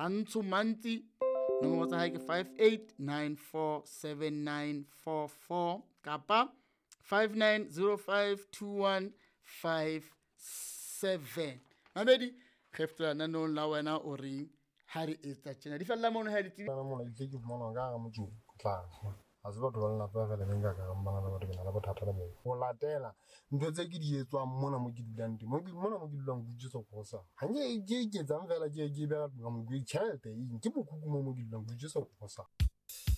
Rantsho Manti. Nomoro tsa hae ke 58947944 kapa 59052157. Mamedi kheftra nanong la wena o reng ha re etsa tjena di fella mono ha di tv mona ke mona ga mo tsu tla a se batho ba nna ba fela nka ka mbana ba batho ba bothata ba mo go latela ntwe tse ke di etswang mona mo ke dilang mo mona mo ke dilang go tshotsa go sa ha nye ke tsang fela ke be ga mo ke tšhelete ke mo kuku mo ke dilang go tshotsa go sa.